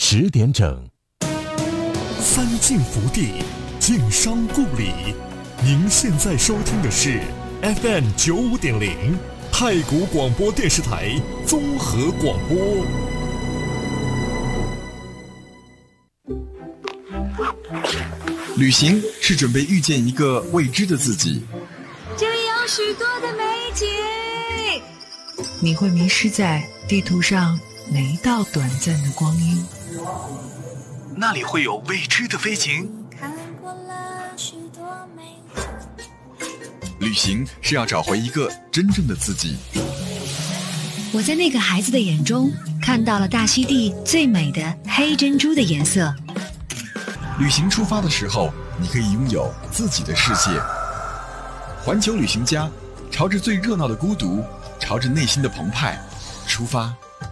10点整， 三晋福地，晋商故里。您现在收听的是 FM 95.0太谷广播电视台综合广播。 旅行是准备遇见一个未知的自己， 这里有许多的美景， 你会迷失在地图上每一道短暂的光阴。 那里会有未知的飞行。 看过了许多美景。 旅行是要找回一个真正的自己。 我在那个孩子的眼中看到了大溪地最美的黑珍珠的颜色。 旅行出发的时候，你可以拥有自己的世界。环球旅行家，朝着最热闹的孤独，朝着内心的澎湃出发。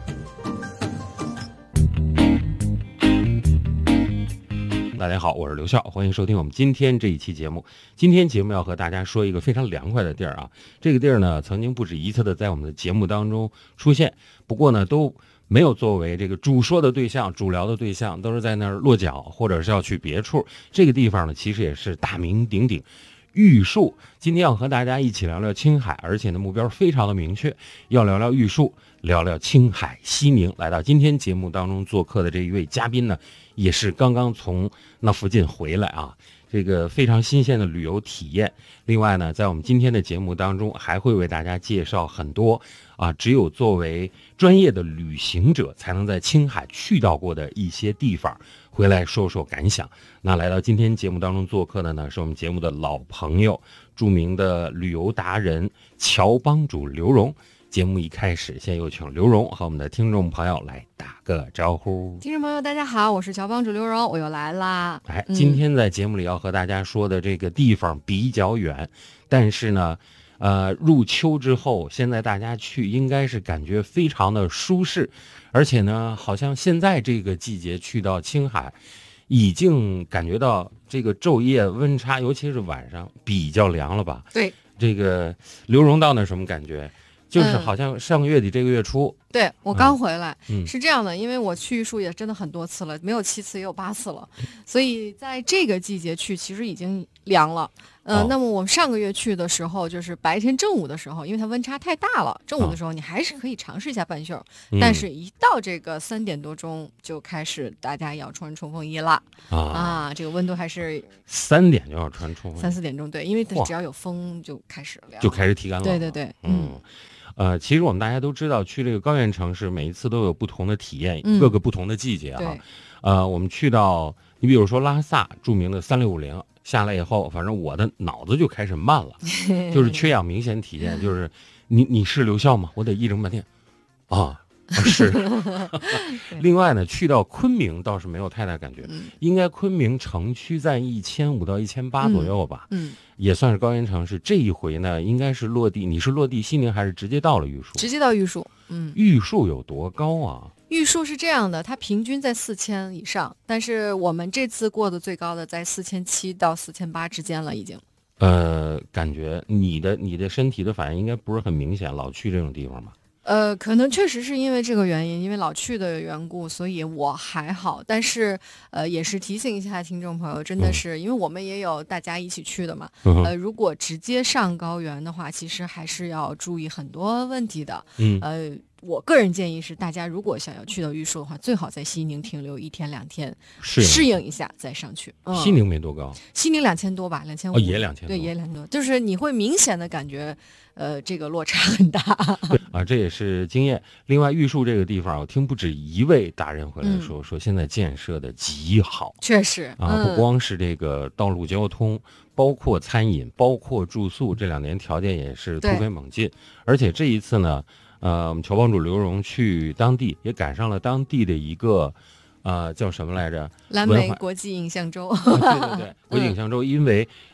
大家好，我是刘笑，欢迎收听我们今天这一期节目。今天节目要和大家说一个非常凉快的地儿啊，这个地儿呢曾经不止一次的在我们的节目当中出现，不过呢都没有作为这个主说的对象、主聊的对象，都是在那儿落脚，或者是要去别处。这个地方呢其实也是大名鼎鼎玉树。今天要和大家一起聊聊青海，而且呢目标非常的明确，要聊聊玉树，聊聊青海西宁。来到今天节目当中做客的这一位嘉宾呢，也是刚刚从那附近回来啊，这个非常新鲜的旅游体验。另外呢，在我们今天的节目当中，还会为大家介绍很多只有作为专业的旅行者才能在青海去到过的一些地方，回来说说感想。那来到今天节目当中做客的呢，是我们节目的老朋友，著名的旅游达人乔帮主刘荣。节目一开始，先有请刘荣和我们的听众朋友来打个招呼。 听众朋友大家好，我是乔帮主刘荣，我又来啦。 今天在节目里要和大家说的这个地方比较远，但是呢入秋之后，现在大家去应该是感觉非常的舒适，而且呢好像现在这个季节去到青海已经感觉到这个昼夜温差，尤其是晚上比较凉了吧。 对， 这个刘荣到那什么感觉？就是好像上个月底这个月初， 对，我刚回来，是这样的，因为我去玉树也真的很多次了，没有7次也有8次了，所以在这个季节去其实已经凉了。那么我们上个月去的时候，就是白天正午的时候，因为它温差太大了，正午的时候你还是可以尝试一下半袖，但是一到这个3点多钟就开始大家要穿冲锋衣了这个温度还是 3点就要穿冲锋衣 ，3、4点钟，对，因为只要有风就开始凉， 就开始体感冷了。 对对对， 其实我们大家都知道，去这个高原城市，每一次都有不同的体验，各个不同的季节我们去到，你比如说拉萨著名的3650，下来以后，反正我的脑子就开始慢了，就是缺氧明显体现，就是你是刘笑吗？我得一整半天是。另外呢，去到昆明倒是没有太大感觉，应该昆明城区在1500到1800左右吧，也算是高原城市。这一回呢，应该是落地，你是落地西宁还是直接到了玉树？ 直接到玉树。 玉树有多高啊？ 玉树是这样的，它平均在4000以上，但是我们这次过的最高的在4700到4800之间了，已经。 感觉你的身体的反应应该不是很明显，老去这种地方吧？ 可能确实是因为这个原因，因为老去的缘故，所以我还好。但是，也是提醒一下听众朋友，真的是因为我们也有大家一起去的嘛。如果直接上高原的话，其实还是要注意很多问题的。我个人建议是，大家如果想要去到玉树的话，最好在西宁停留1天2天，适应一下再上去。 西宁没多高， 西宁2000多吧，2500。 也2000多， 对，也2000多，就是你会明显的感觉，这个落差很大。 对这也是经验。另外，玉树这个地方，我听不止一位达人回来说现在建设的极好， 确实不光是这个道路交通，包括餐饮，包括住宿，这2年条件也是突飞猛进。而且这一次呢，我们乔帮主刘荣去当地，也赶上了当地的一个叫什么来着？ 蓝莓国际影像周。 对，国际影像周，因为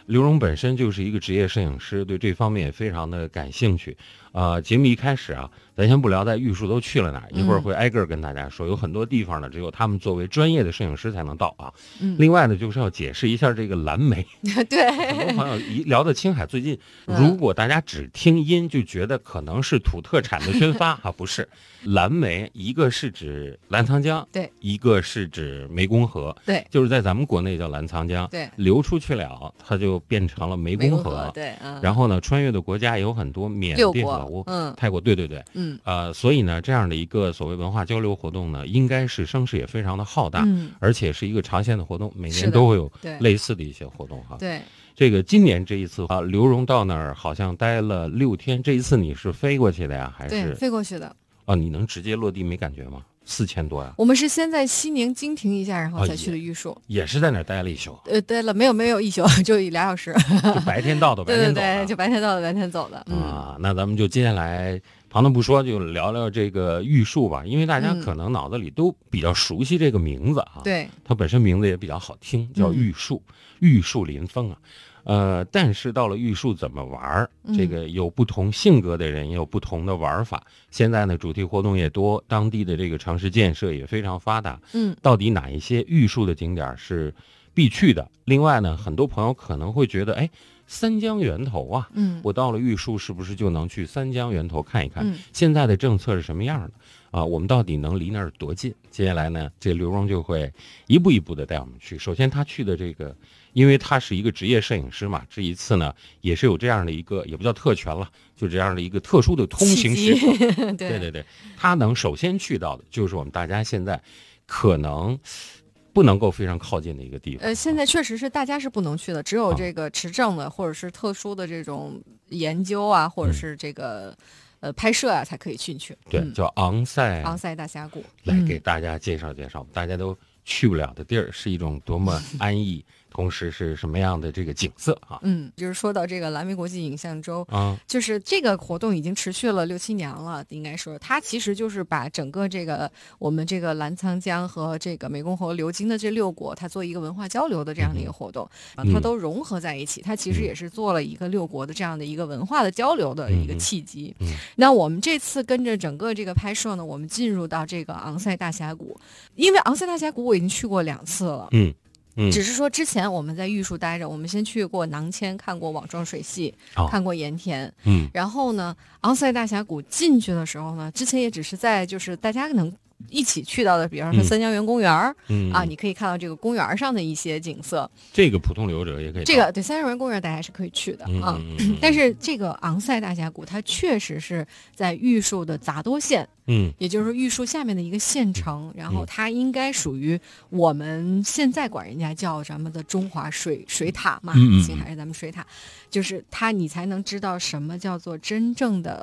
刘荣本身就是一个职业摄影师，对这方面也非常的感兴趣。节目一开始啊，咱先不聊在玉树都去了哪儿，一会儿会挨个跟大家说，有很多地方呢，只有他们作为专业的摄影师才能到啊。另外呢，就是要解释一下这个蓝莓。 对， 很多朋友一聊到青海，最近如果大家只听音，就觉得可能是土特产的宣发啊，不是。蓝莓一个是指澜沧江， 对， 一个是指湄公河， 对， 就是在咱们国内叫澜沧江， 对， 流出去了，它就变成了湄公河， 对， 然后呢，穿越的国家也有很多，缅甸、老挝、泰国，对，所以呢，这样的一个所谓文化交流活动呢，应该是声势也非常的浩大，而且是一个长线的活动，每年都会有类似的一些活动哈， 对。 这个今年这一次啊，刘荣到那儿好像待了6天，这一次你是飞过去的呀，还是？ 对，飞过去的。 你能直接落地没感觉吗？4000多呀！ 我们是先在西宁经停一下，然后才去的玉树， 也是在那儿待了1宿。 待了没有1宿，就2小时。 就白天到的，白天走的。 对，就白天到的，白天走的。 那咱们就接下来旁的不说，就聊聊这个玉树吧，因为大家可能脑子里都比较熟悉这个名字啊。 对， 它本身名字也比较好听，叫玉树，玉树临风啊。但是到了玉树怎么玩这个有不同性格的人也有不同的玩法。现在呢，主题活动也多，当地的这个城市建设也非常发达。到底哪一些玉树的景点是必去的？另外呢，很多朋友可能会觉得，三江源头啊，我到了玉树是不是就能去三江源头看一看？现在的政策是什么样的啊？我们到底能离那儿多近？接下来呢，这刘荣就会一步一步的带我们去。首先他去的这个，因为他是一个职业摄影师嘛，这一次呢也是有这样的一个，也不叫特权了，就这样的一个特殊的通行许可。对，他能首先去到的就是我们大家现在可能不能够非常靠近的一个地方。 现在确实是大家是不能去的，只有这个持证的或者是特殊的这种研究啊，或者是这个拍摄啊才可以进去。 对，叫昂塞大峡谷。 来给大家介绍介绍，大家都去不了的地儿是一种多么安逸。同时是什么样的这个景色啊？ 就是说到这个蓝莓国际影像周就是这个活动已经持续了6、7年了，应该说它其实就是把整个这个我们这个澜沧江和这个湄公河流经的这6国，它做一个文化交流的这样的一个活动，它都融合在一起。它其实也是做了一个6国的这样的一个文化的交流的一个契机。那我们这次跟着整个这个拍摄呢，我们进入到这个昂塞大峡谷，因为昂塞大峡谷我已经去过2次了。只是说之前我们在玉树待着，我们先去过囊谦，看过网状水系，看过盐田。然后呢，昂塞大峡谷进去的时候呢，之前也只是在就是大家能一起去到的，比方说三江源公园你可以看到这个公园上的一些景色。 这个普通旅游者也可以到。 这个对三江源公园大家是可以去的但是这个昂塞大峡谷它确实是在玉树的杂多县。也就是玉树下面的一个县城，然后它应该属于我们现在管人家叫咱们的中华水塔嘛，青海是咱们水塔，就是它你才能知道什么叫做真正的